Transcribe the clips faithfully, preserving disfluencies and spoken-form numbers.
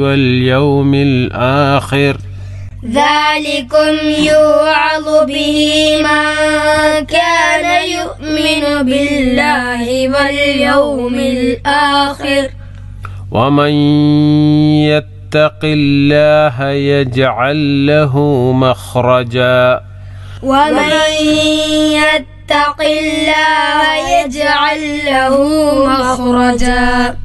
واليوم الآخر ذلكم يوعظ به من كان يؤمن بالله واليوم الآخر ومن يتق الله يجعل له مخرجا ومن يتق الله يجعل له مخرجا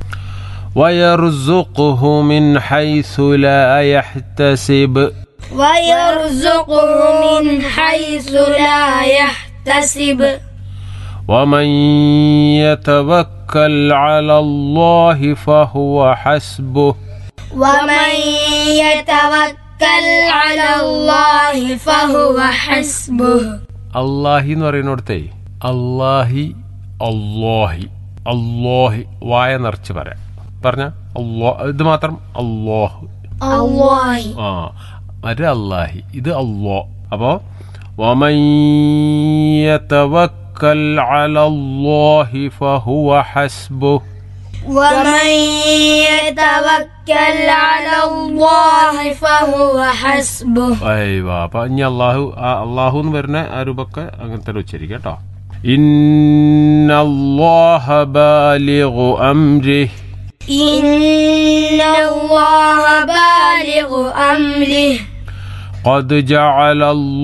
ويرزقه من حيث لا يحتسب ويرزقه من حيث لا يحتسب ومن يتوكل على الله فهو حسبه ومن يتوكل على الله فهو حسبه അല്ലാഹി എന്ന് പറയുന്നിടത്തേ അല്ലാഹി അല്ലാഹി അല്ലാഹി വായ നിറച്ച് പറയാം പറഞ്ഞ അല്ലാഹ് ഇത് മാത്രം അല്ലാഹ് അല്ലാഹി ആ മറ്റേ അല്ലാഹി ഇത് അല്ലാഹ് അപ്പോ വമൻ യതവക്കൽ അലല്ലാഹി ഫഹുവ ഹസ്ബുഹ് ومن يتوكل على الله فهو حسبه അയ്വാ അപ്പൊ ഇനി അല്ലാഹു അല്ലാഹു എന്ന് വരുന്ന ആ രൂപമൊക്കെ അങ്ങനെ തന്നെ ഉച്ചരിക്കാം കേട്ടോ ഇന്നല്ലാഹ ബാലിഗു അംരിഹി إن الله بالغ أمره قد جعل الله